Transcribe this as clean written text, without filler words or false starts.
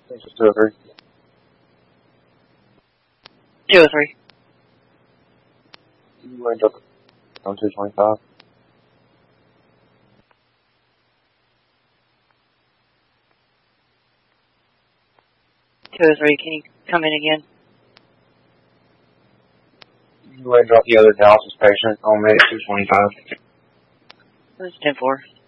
This is 203. 203. You went up on 225. 203, can you come in again? You went up the other dialysis patient on minute 225. It was 10-4.